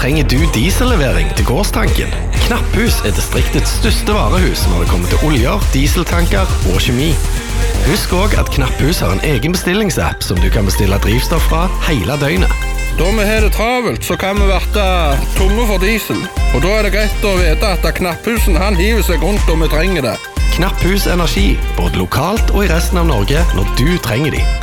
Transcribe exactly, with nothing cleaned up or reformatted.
trenger du diesellevering til gårdstanken? Knapphus er distriktets største varehus når det kommer til oljer, dieseltanker og kjemi. Husk også at Knapphus har en egen bestillingsapp som du kan bestille drivstoff fra hele døgnet. Da vi har det travelt, så kan vi være tomme for diesel. Og da er det greit å vite at Knapphusen han hiver seg rundt om vi trenger det. Knapphus Energi, både lokalt og i resten av Norge når du trenger de.